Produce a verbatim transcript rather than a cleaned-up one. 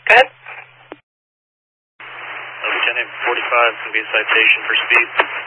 Go ahead. Lieutenant forty-five is going to be a citation for speed.